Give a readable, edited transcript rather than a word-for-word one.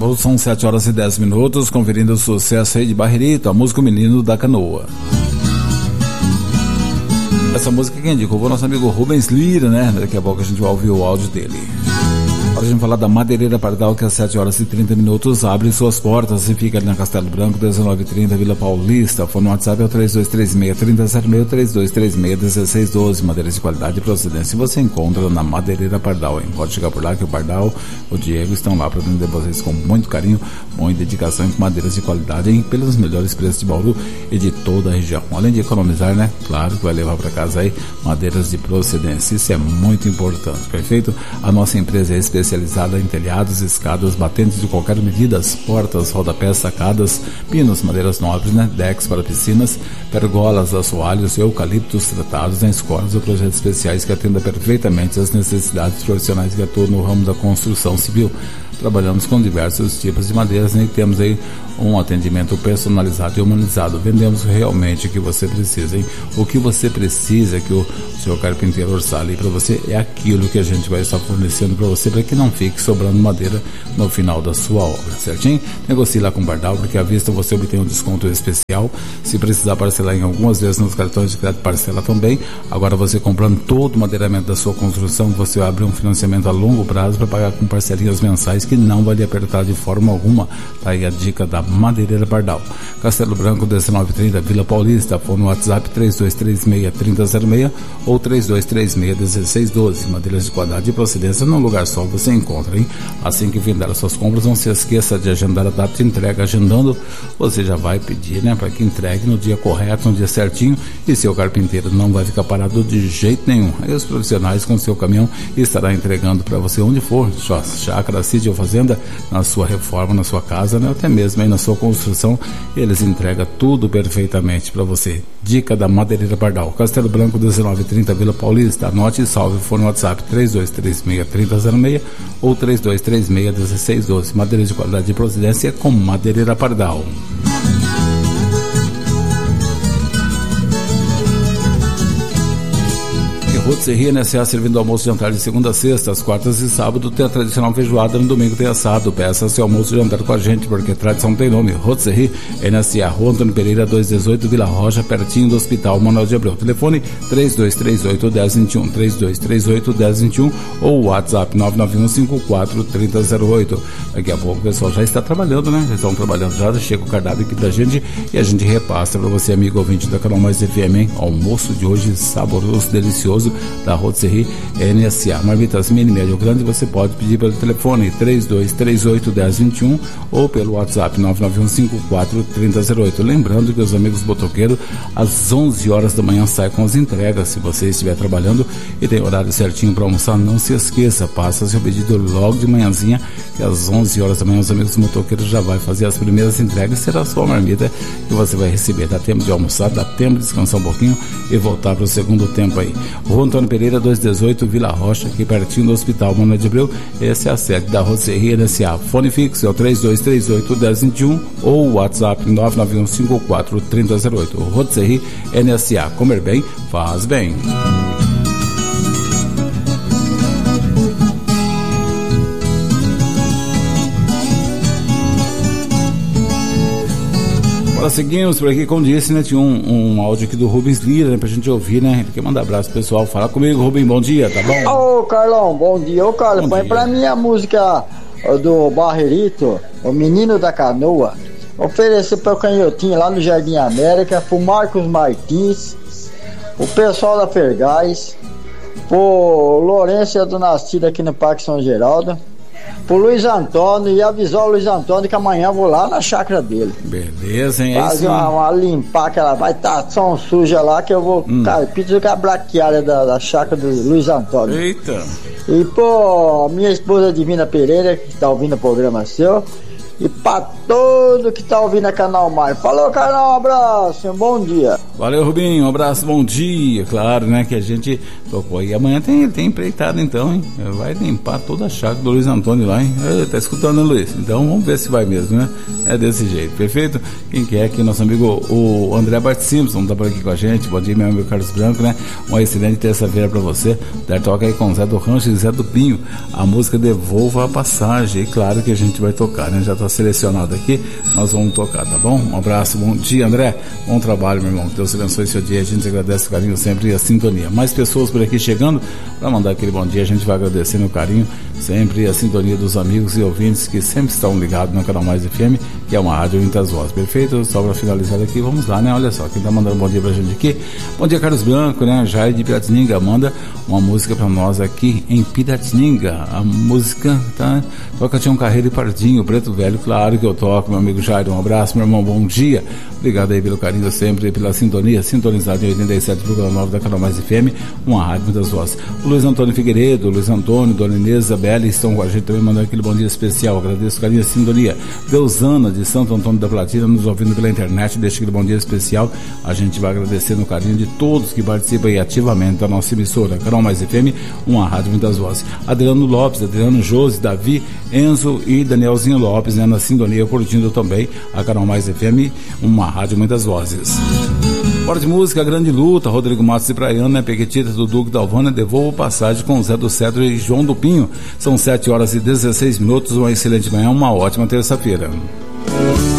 sábado, são 7h10, conferindo o sucesso aí de Barreirito, a música O Menino da Canoa. Essa música quem indicou foi o nosso amigo Rubens Lira, né? Daqui a pouco a gente vai ouvir o áudio dele. Agora a gente vai falar da Madeireira Pardal, que às 7h30 abre suas portas e fica ali na Castelo Branco, 19h30, Vila Paulista. Fone no WhatsApp é o 3236-3006, 3236-1612. Madeiras de qualidade e procedência você encontra na Madeireira Pardal, hein? Pode chegar por lá que o Pardal, o Diego estão lá para atender vocês com muito carinho, muita dedicação e com madeiras de qualidade, hein? Pelos melhores preços de Bauru e de toda a região. Além de economizar, né? Claro que vai levar para casa aí madeiras de procedência. Isso é muito importante, perfeito? A nossa empresa é especializada em telhados, escadas, batentes de qualquer medida, portas, rodapés, sacadas, pinos, madeiras nobres, né? Decks para piscinas, pergolas, assoalhos, eucaliptos tratados em escolas ou projetos especiais que atendam perfeitamente as necessidades profissionais que atuam no ramo da construção civil. Trabalhamos com diversos tipos de madeiras, né? E temos aí um atendimento personalizado e humanizado. Vendemos realmente o que você precisa, hein? O que você precisa que o seu carpinteiro orçar ali para você é aquilo que a gente vai estar fornecendo para você, para que não fique sobrando madeira no final da sua obra, certinho? Negocie lá com o Pardal, porque à vista você obtém um desconto especial. Se precisar parcelar em algumas vezes nos cartões de crédito, parcela também. Agora você comprando todo o madeiramento da sua construção, você vai abrir um financiamento a longo prazo para pagar com parcelinhas mensais que não vai lhe apertar de forma alguma. Tá aí a dica da Madeireira Pardal. Castelo Branco, 19h30, Vila Paulista. Fone no WhatsApp 3236-3006 ou 3236-1612. Madeiras de qualidade e procedência num lugar só você encontra, hein? Assim que vender as suas compras, não se esqueça de agendar a data de entrega. Agendando, você já vai pedir, né, para que entregue no dia correto, no dia certinho, e seu carpinteiro não vai ficar parado de jeito nenhum. Aí os profissionais com seu caminhão estará entregando para você onde for, sua chácara, sítio ou fazenda, na sua reforma, na sua casa, né, até mesmo aí na sua construção, eles entregam tudo perfeitamente para você. Dica da Madeireira Pardal. Castelo Branco, 19h30, Vila Paulista. Anote e salve, for no WhatsApp 3236-3006 ou 3236-1612. Madeiras de qualidade e procedência com Madeireira Pardal. Rotisserie NSA, servindo almoço e jantar de segunda a sexta, às quartas e sábado tem a tradicional feijoada, no domingo tem assado. Peça seu almoço e jantar com a gente, porque tradição tem nome. Rotisserie NSA, Rua Antônio Pereira 218, Vila Rocha, pertinho do Hospital Manuel de Abreu. Telefone 3238-1021, 3238-1021 ou WhatsApp 99154-3008. Daqui a pouco o pessoal já está trabalhando, né? Já estão trabalhando, já chega o cardápio aqui da gente e a gente repassa para você, amigo ouvinte da Canal Mais FM, hein? Almoço de hoje saboroso, delicioso, da Rotisserie NSA. Marmitas mini, médio, grande, você pode pedir pelo telefone 3238-1021 ou pelo WhatsApp 99154-3008. Lembrando que os amigos botoqueiros às 11 horas da manhã saem com as entregas. Se você estiver trabalhando e tem horário certinho para almoçar, não se esqueça, passa seu pedido logo de manhãzinha, que às 11 horas da manhã os amigos motoqueiros já vai fazer as primeiras entregas. Será a sua marmita que você vai receber. Dá tempo de almoçar, dá tempo de descansar um pouquinho e voltar para o segundo tempo aí. Rua Antônio Pereira 218, Vila Rocha, aqui pertinho do Hospital Manuel de Abreu. Essa é a sede da Rotisserie NSA. Fone fixo é o 3238-1021 ou o WhatsApp 99154-3008. Rotisserie NSA. Comer bem, faz bem. Seguimos por aqui, como disse, né? Tinha um áudio aqui do Rubens Lira, né, pra gente ouvir, né? Ele quer mandar abraço pro pessoal. Fala comigo, Rubens, bom dia, tá bom? Ô, Carlão, bom dia. Ô, Carlão, põe pra mim a música do Barreirito, O Menino da Canoa. Oferecer pro Canhotinho lá no Jardim América, pro Marcos Martins, o pessoal da Fergás, pro Lourenço e a Dona Cida aqui no Parque São Geraldo, pro Luiz Antônio, e avisar o Luiz Antônio que amanhã eu vou lá na chácara dele. Beleza, hein? Fazer uma limpar, que ela vai estar tão suja lá que eu vou pedir com a braquiária da chácara do Luiz Antônio. Eita! E pô, minha esposa Divina Pereira, que está ouvindo o programa seu, e pra todos tudo que tá ouvindo a Canal Mais. Falou, Carlão, um abraço, um bom dia. Valeu, Rubinho, um abraço, bom dia. Claro, né, que a gente tocou. E amanhã tem empreitada então, hein? Vai limpar toda a chácara do Luiz Antônio lá, hein? Tá escutando, né, Luiz? Então vamos ver se vai mesmo, né? É desse jeito, perfeito? Quem quer aqui, nosso amigo o André Bart Simpson, tá por aqui com a gente. Bom dia, meu amigo Carlos Branco, né? Uma excelente terça-feira pra você. Der toca aí com Zé do Rancho e Zé do Pinho. A música Devolva a Passagem. E claro que a gente vai tocar, né? Já tá selecionado aqui, nós vamos tocar, tá bom? Um abraço, bom dia, André. Bom trabalho, meu irmão. Deus abençoe seu dia. A gente agradece o carinho sempre e a sintonia. Mais pessoas por aqui chegando para mandar aquele bom dia. A gente vai agradecendo o carinho sempre e a sintonia dos amigos e ouvintes que sempre estão ligados no Canal Mais FM, que é uma rádio muitas vozes. Perfeito? Só para finalizar aqui, vamos lá, né? Olha só, quem tá mandando um bom dia pra gente aqui. Bom dia, Carlos Branco, né? Jair de Piratininga manda uma música para nós aqui em Piratininga. A música, tá? Toca Tião Carreiro e Pardinho, Preto Velho. Claro que eu toco, meu amigo Jair. Um abraço, meu irmão. Bom dia. Obrigado aí pelo carinho sempre, pela sintonia, sintonizado em 87,9 da Canal Mais FM, uma rádio muitas vozes. O Luiz Antônio Figueiredo, Luiz Antônio, Dona Inês, Isabela estão com a gente também, mandando aquele bom dia especial. Agradeço o carinho e a sintonia. Deusana, de Santo Antônio da Platina, nos ouvindo pela internet, deixa aquele bom dia especial. A gente vai agradecendo o carinho de todos que participam aí ativamente da nossa emissora, Canal Mais FM, uma rádio muitas vozes. Adriano Lopes, Adriano Josi, Davi, Enzo e Danielzinho Lopes, né, na sintonia, curtindo também a Canal Mais FM, uma rádio muitas vozes. Bora de música, Grande Luta, Rodrigo Matos e Praiano, né? Pequetita do Duque da Alvana, Devolvo Passagem com Zé do Cedro e João do Pinho. São 7 horas e 16 minutos, uma excelente manhã, uma ótima terça-feira.